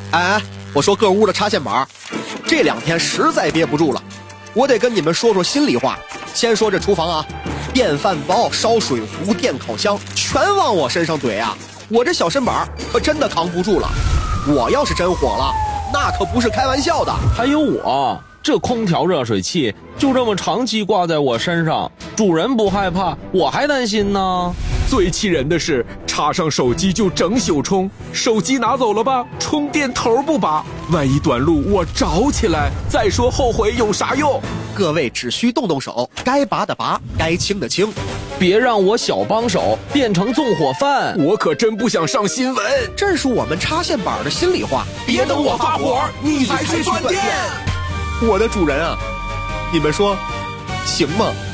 哎，我说各屋的插线板，这2天实在憋不住了，我得跟你们说说心里话。先说这厨房啊，电饭煲、烧水壶、电烤箱全往我身上怼啊！我这小身板可真的扛不住了。我要是真火了，那可不是开玩笑的。 还有我这空调热水器就这么长期挂在我身上，主人不害怕，我还担心呢。 最气人的是，插上手机就整宿充，手机拿走了吧，充电头不拔，万一短路我着起来，再说后悔有啥用？ 各位只需动动手，该拔的拔，该清的清， 别让我小帮手变成纵火犯。 我可真不想上新闻。 这是我们插线板的心里话。 别等我发火，你才去断电。 我的主人啊，你们说行吗？